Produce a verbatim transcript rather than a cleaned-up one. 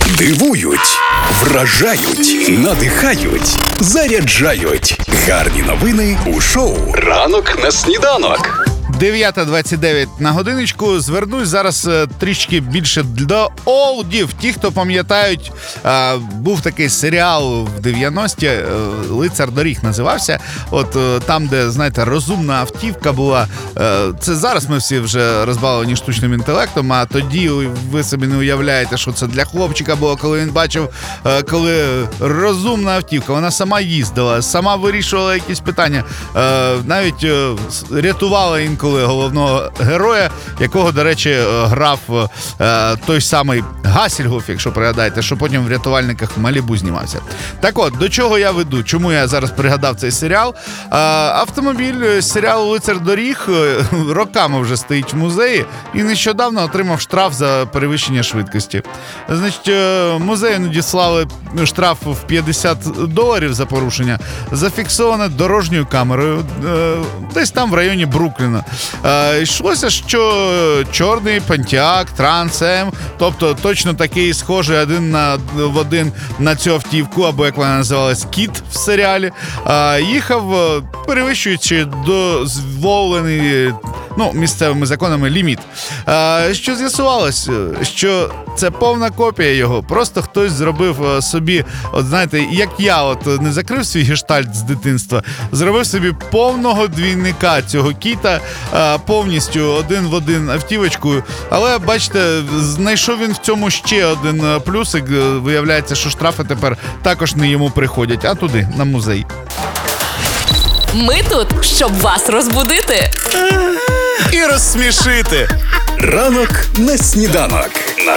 Дивують, вражають, надихають, заряджають. Гарні новини у шоу «Ранок на сніданок». дев'ята двадцять дев'ять на годиночку. Звернусь зараз е, трішки більше до олдів. Ті, хто пам'ятають, е, був такий серіал в дев'яності, е, «Лицар доріг» називався. От е, там, де, знаєте, розумна автівка була. Е, це зараз ми всі вже розбаловані штучним інтелектом, а тоді ви собі не уявляєте, що це для хлопчика було, коли він бачив, е, коли розумна автівка, вона сама їздила, сама вирішувала якісь питання, е, навіть е, рятувала інколи головного героя, якого, до речі, грав е, той самий Гасельгоф, якщо пригадаєте, що потім в «Рятувальниках Малібу» знімався. Так от, до чого я веду? Чому я зараз пригадав цей серіал? Е, автомобіль серіалу «Лицар доріг» роками вже стоїть в музеї і нещодавно отримав штраф за перевищення швидкості. Значить, е, музею надіслали штраф в п'ятдесят доларів за порушення, зафіксоване дорожньою камерою, е, десь там в районі Брукліна. Е, йшлося, що чорний Pontiac Trans Am, тобто точно такий схожий один на, в один на цю автівку, або як вона називалась, Кіт в серіалі, е, їхав, перевищуючи дозволений, ну, місцевими законами ліміт. Е, що з'ясувалось? Що це повна копія його. Просто хтось зробив собі, от знаєте, як я от не закрив свій гештальт з дитинства, зробив собі повного двійника цього Кіта, е, повністю один в один автівочку. Але, бачите, знайшов він в цьому ще один плюсик. Виявляється, що штрафи тепер також не йому приходять, а туди, на музей. Ми тут, щоб вас розбудити І розсмішити. «Ранок на сніданок».